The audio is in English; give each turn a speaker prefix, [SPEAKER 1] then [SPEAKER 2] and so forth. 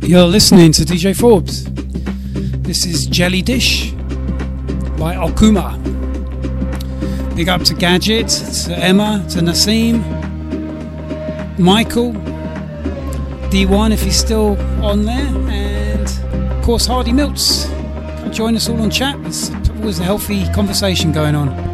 [SPEAKER 1] You're listening to DJ Forbes. This is Jelly Dish by Okuma. Big up to Gadget, to Emma, to Nassim, Michael, D1 if he's still on there, and of course Hardy Milts. Come join us all on chat. There's always a healthy conversation going on.